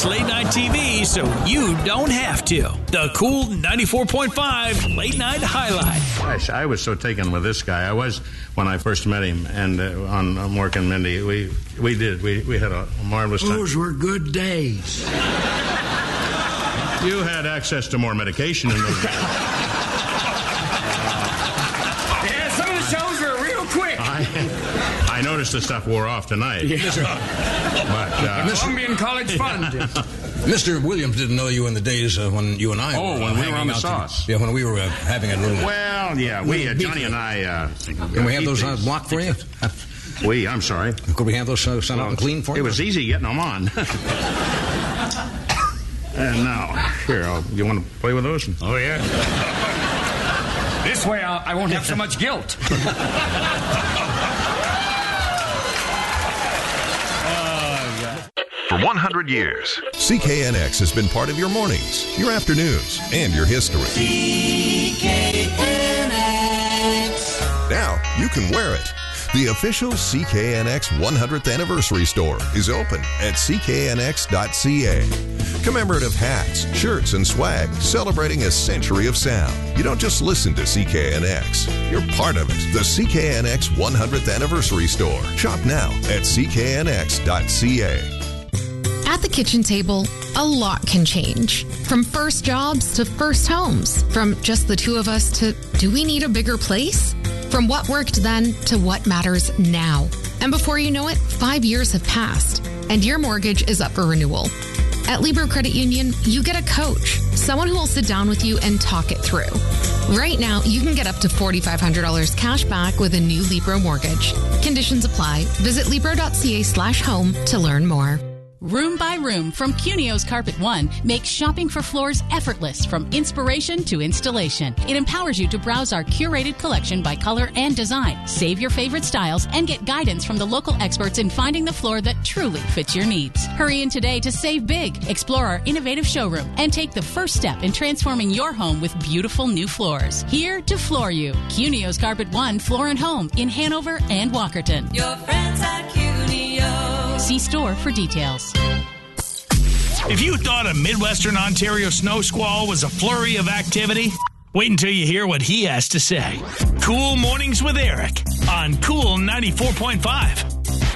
best late night TV so you don't have to. The Cool 94.5 Late Night Highlight. Gosh, I was so taken with this guy. I was when I first met him, and on Mork and Mindy, we had a marvelous time. Those were good days. You had access to more medication in those days. Yeah, some of the shows were real quick. I noticed the stuff wore off tonight. Yeah. But, Columbian College Fund. Mr. Williams didn't know you in the days when you and I were when we were on the out sauce. Yeah, when we were having a little... Well, yeah, Johnny and I... Can we have those blocked for you? I'm sorry. Could we have those sent out and clean for you? It was easy getting them on. And now, here, you want to play with those? Oh, yeah. This way I won't have so much guilt. For 100 years, CKNX has been part of your mornings, your afternoons, and your history. CKNX. Now you can wear it. The official CKNX 100th Anniversary Store is open at cknx.ca. Commemorative hats, shirts, and swag celebrating a century of sound. You don't just listen to CKNX. You're part of it. The CKNX 100th Anniversary Store. Shop now at cknx.ca. At the kitchen table, a lot can change. From first jobs to first homes. From just the two of us to, do we need a bigger place? From what worked then to what matters now. And before you know it, 5 years have passed, and your mortgage is up for renewal. At Libro Credit Union, you get a coach, someone who will sit down with you and talk it through. Right now, you can get up to $4,500 cash back with a new Libro mortgage. Conditions apply. Visit Libro.ca/home to learn more. Room by Room from Cunio's Carpet One makes shopping for floors effortless from inspiration to installation. It empowers you to browse our curated collection by color and design, save your favorite styles, and get guidance from the local experts in finding the floor that truly fits your needs. Hurry in today to save big. Explore our innovative showroom and take the first step in transforming your home with beautiful new floors. Here to floor you. Cunio's Carpet One Floor and Home in Hanover and Walkerton. Your friends at Cunio. See store for details. If you thought a Midwestern Ontario snow squall was a flurry of activity, wait until you hear what he has to say. Cool Mornings with Eric on Cool 94.5.